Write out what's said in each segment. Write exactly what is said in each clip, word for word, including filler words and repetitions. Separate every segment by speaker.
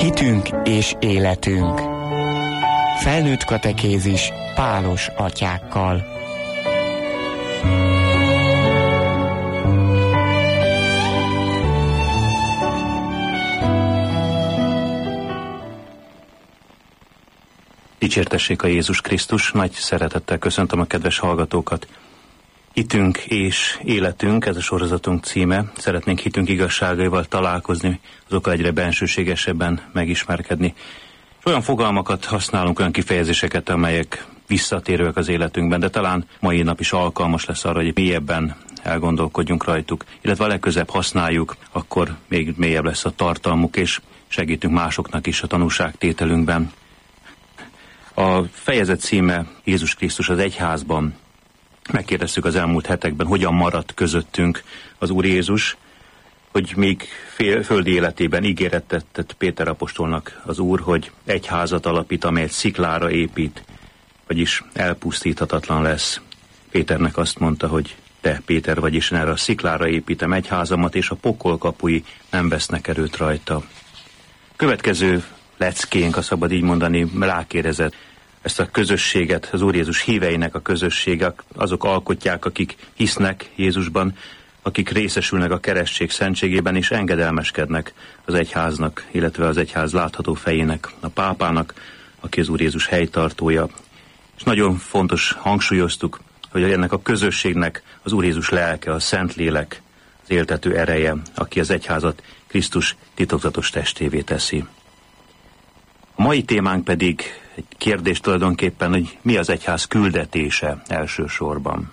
Speaker 1: Hitünk és életünk. Felnőtt katekézis Pálos atyákkal.
Speaker 2: Dicsértessék a Jézus Krisztus, nagy szeretettel köszöntöm a kedves hallgatókat. Hitünk és életünk, ez a sorozatunk címe. Szeretnénk hitünk igazságaival találkozni, azokkal egyre bensőségesebben megismerkedni. És olyan fogalmakat használunk, olyan kifejezéseket, amelyek visszatérőek az életünkben, de talán mai nap is alkalmas lesz arra, hogy mélyebben elgondolkodjunk rajtuk, illetve a legközebb használjuk, akkor még mélyebb lesz a tartalmuk, és segítünk másoknak is a tanúságtételünkben. A fejezet címe Jézus Krisztus az egyházban. Megkérdeztük az elmúlt hetekben, hogyan maradt közöttünk az Úr Jézus, hogy még fél, földi életében ígéretet tett Péter apostolnak az Úr, hogy egyházat alapít, amelyet sziklára épít, vagyis elpusztíthatatlan lesz. Péternek azt mondta, hogy te, Péter vagy, és erre a sziklára építem egyházamat, és a pokol kapui nem vesznek erőt rajta. Következő leckénk, ha szabad így mondani, rákérdezett. Ezt a közösséget, az Úr Jézus híveinek a közössége, azok alkotják, akik hisznek Jézusban, akik részesülnek a keresztség szentségében, és engedelmeskednek az egyháznak, illetve az egyház látható fejének, a pápának, aki az Úr Jézus helytartója. És nagyon fontos, hangsúlyoztuk, hogy ennek a közösségnek az Úr Jézus lelke, a Szentlélek, az éltető ereje, aki az egyházat Krisztus titokzatos testévé teszi. A mai témánk pedig egy kérdés tulajdonképpen, hogy mi az egyház küldetése elsősorban.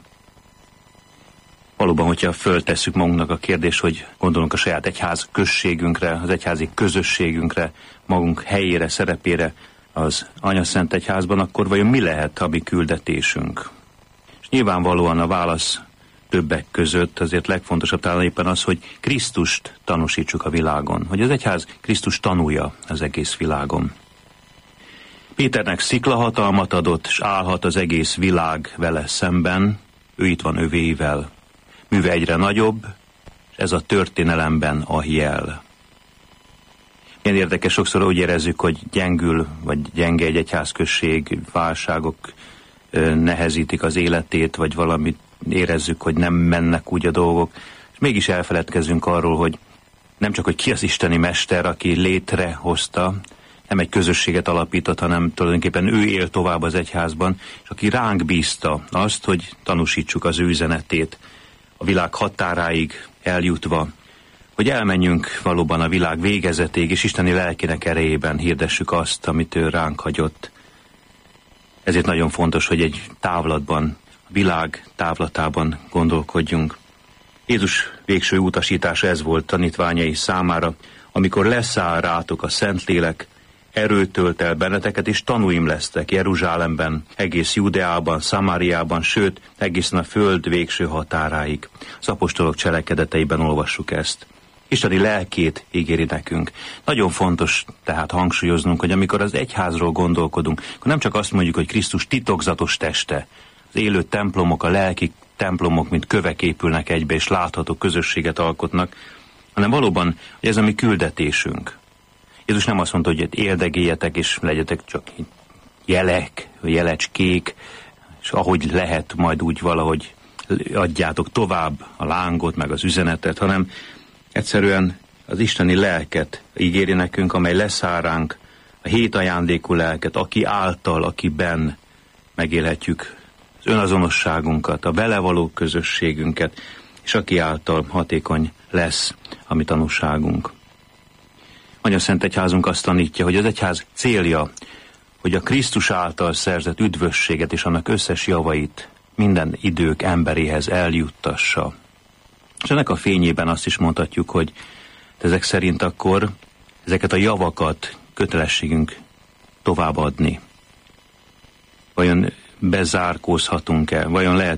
Speaker 2: Valóban, hogyha föltesszük magunknak a kérdést, hogy gondolunk a saját egyház községünkre, az egyházi közösségünkre, magunk helyére, szerepére az Anyaszent Egyházban, akkor vajon mi lehet a mi küldetésünk? És nyilvánvalóan a válasz többek között azért legfontosabb talán éppen az, hogy Krisztust tanúsítsuk a világon, hogy az egyház Krisztus tanúja az egész világon. Péternek sziklahatalmat adott, és állhat az egész világ vele szemben, ő itt van övéivel. Műve egyre nagyobb, és ez a történelemben a jel. Milyen érdekes, sokszor úgy érezzük, hogy gyengül, vagy gyenge egy egyházközség, válságok nehezítik az életét, vagy valamit érezzük, hogy nem mennek úgy a dolgok, és mégis elfeledkezünk arról, hogy nem csak, hogy ki az isteni mester, aki létrehozta, nem egy közösséget alapított, hanem tulajdonképpen ő él tovább az egyházban, és aki ránk bízta azt, hogy tanúsítsuk az ő üzenetét a világ határáig eljutva, hogy elmenjünk valóban a világ végezetéig, és isteni lelkének erejében hirdessük azt, amit ő ránk hagyott. Ezért nagyon fontos, hogy egy távlatban, a világ távlatában gondolkodjunk. Jézus végső utasítása ez volt tanítványai számára, amikor leszáll rátok a Szentlélek, erőt tölt el benneteket, és tanúim lesztek Jeruzsálemben, egész Judeában, Szamáriában, sőt, egészen a föld végső határáig. Az apostolok cselekedeteiben olvassuk ezt. Isteni lelkét ígéri nekünk. Nagyon fontos tehát hangsúlyoznunk, hogy amikor az egyházról gondolkodunk, akkor nem csak azt mondjuk, hogy Krisztus titokzatos teste, az élő templomok, a lelki templomok, mint kövek épülnek egybe, és látható közösséget alkotnak, hanem valóban, hogy ez a mi küldetésünk. Jézus nem azt mondta, hogy érdegéljetek, és legyetek csak jelek, jelecskék, és ahogy lehet, majd úgy valahogy adjátok tovább a lángot, meg az üzenetet, hanem egyszerűen az isteni lelket ígéri nekünk, amely leszáll ránk, a hét ajándékú lelket, aki által, akiben megélhetjük az önazonosságunkat, a vele való közösségünket, és aki által hatékony lesz a mi tanúságunk. Anyaszent Egyházunk azt tanítja, hogy az egyház célja, hogy a Krisztus által szerzett üdvösséget és annak összes javait minden idők emberéhez eljuttassa. És ennek a fényében azt is mondhatjuk, hogy ezek szerint akkor ezeket a javakat kötelességünk továbbadni. Vajon bezárkózhatunk-e? Vajon lehet